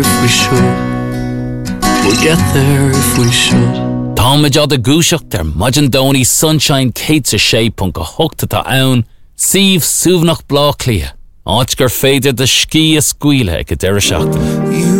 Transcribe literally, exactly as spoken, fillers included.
if we should. We'll get there if we should. Tá me jada gúiseach der Majan Donny Sunshine Kate a shape on go hookta ta own. Sieve suvnach blá clia. Áit gur féidir de ski a squeale ag a deire seachtain.